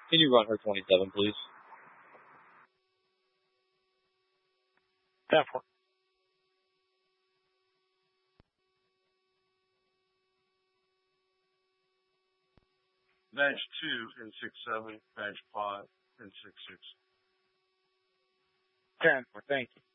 Can you run her 27, please? 10-4. Badge 2 and 6-7. Badge 5 and 6-6. 10-4. Thank you.